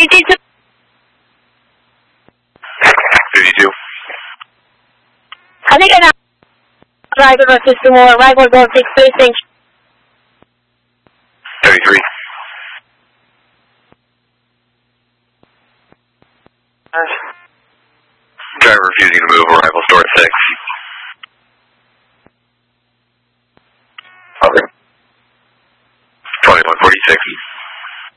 52. 52. I think I know. Driver system or arrival zone 6 precinct. 33. Driver refusing to move, arrival store 6. Okay. 2146.